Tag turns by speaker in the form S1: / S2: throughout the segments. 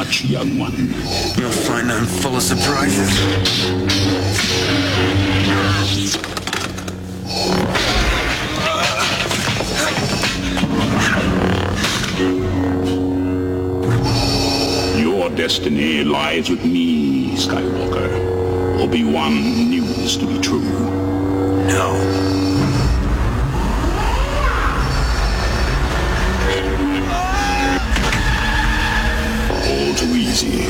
S1: much, young one.
S2: You'll find I'm full of surprises.
S1: Your destiny lies with me, Skywalker. Obi-Wan knew this to be true.
S2: No.
S1: All too easy.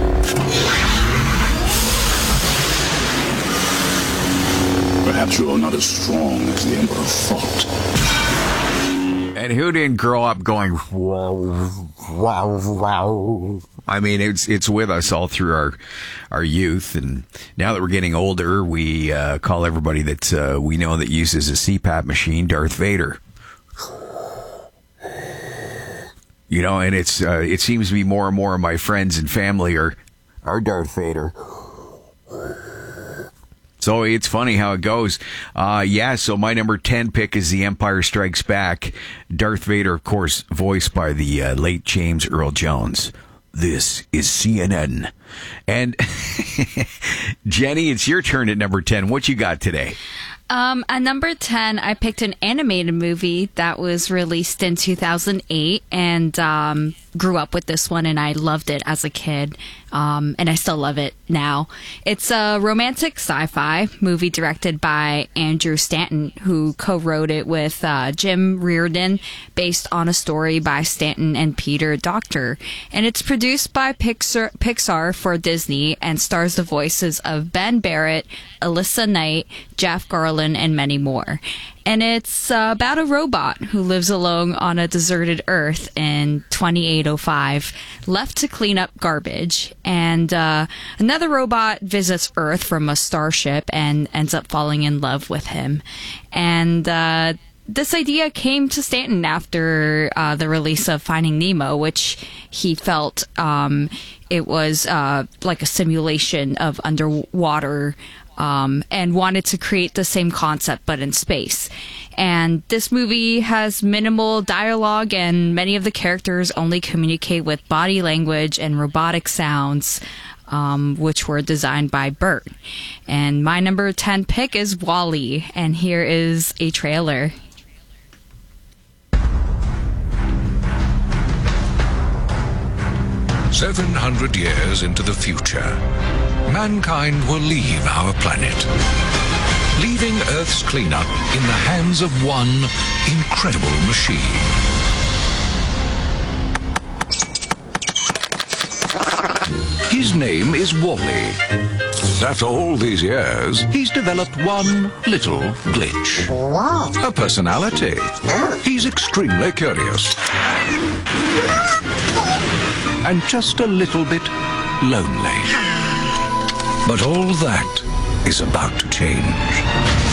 S1: Perhaps you are not as strong as the Emperor thought.
S3: And who didn't grow up going, wow, wow, wow? I mean, it's with us all through our youth. And now that we're getting older, we call everybody that we know that uses a CPAP machine Darth Vader. You know, and it seems to be more and more of my friends and family are Darth Vader. So it's funny how it goes. So my number 10 pick is The Empire Strikes Back. Darth Vader, of course, voiced by the late James Earl Jones. This is CNN. And Jenny, it's your turn at number 10. What you got today?
S4: At number 10, I picked an animated movie that was released in 2008 and grew up with this one, and I loved it as a kid, and I still love it now. It's a romantic sci-fi movie directed by Andrew Stanton, who co-wrote it with Jim Reardon, based on a story by Stanton and Peter Docter. And it's produced by Pixar for Disney and stars the voices of Ben Barrett, Alyssa Knight, Jeff Garlin, and many more. And it's about a robot who lives alone on a deserted Earth in 2805, left to clean up garbage. And another robot visits Earth from a starship and ends up falling in love with him. And this idea came to Stanton after the release of Finding Nemo, which he felt it was like a simulation of underwater and wanted to create the same concept but in space. And this movie has minimal dialogue, and many of the characters only communicate with body language and robotic sounds, which were designed by Bert. And my number 10 pick is WALL-E, and here is a trailer.
S5: "700 years into the future, mankind will leave our planet, leaving Earth's cleanup in the hands of one incredible machine. His name is Wall-E. After all these years, he's developed one little glitch. A personality. He's extremely curious. And just a little bit lonely. But all that is about to change.